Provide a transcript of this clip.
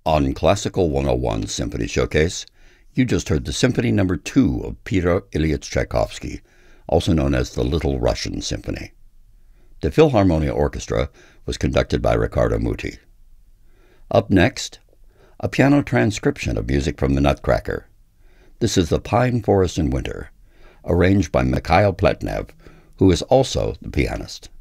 On Classical 101 Symphony Showcase, you just heard the Symphony No. 2 of Peter Ilyich Tchaikovsky, also known as the Little Russian Symphony. The Philharmonia Orchestra was conducted by Riccardo Muti. Up next, a piano transcription of music from the Nutcracker. This is The Pine Forest in Winter, arranged by Mikhail Pletnev, who is also the pianist.